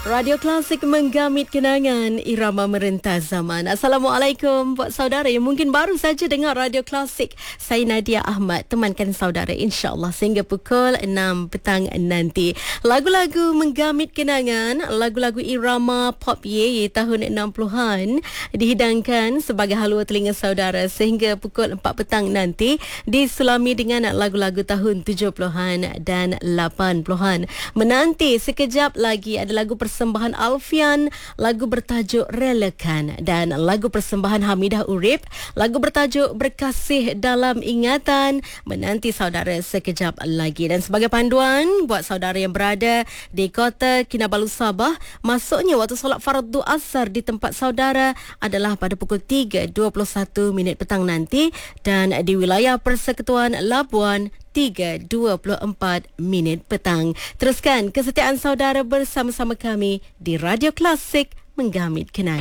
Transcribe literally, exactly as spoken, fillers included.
Radio Klasik menggamit kenangan irama merentas zaman. Assalamualaikum buat saudara yang mungkin baru saja dengar Radio Klasik. Saya Nadia Ahmad, temankan saudara insya-Allah sehingga pukul enam petang nanti. Lagu-lagu menggamit kenangan, lagu-lagu irama pop ye tahun enam puluhan dihidangkan sebagai halua telinga saudara sehingga pukul empat petang nanti, disulami dengan lagu-lagu tahun tujuh puluhan dan lapan puluhan. Menanti sekejap lagi ada lagu persembahan Alfian, lagu bertajuk Relakan, dan lagu persembahan Hamidah Urip, lagu bertajuk Berkasih Dalam Ingatan, menanti saudara sekejap lagi. Dan sebagai panduan buat saudara yang berada di Kota Kinabalu Sabah, masuknya waktu solat fardu asar di tempat saudara adalah pada pukul tiga dua puluh satu minit petang nanti, dan di wilayah Persekutuan Labuan tiga dua puluh empat minit petang. Teruskan kesetiaan saudara bersama-sama kami di Radio Klasik menggamit kenangan.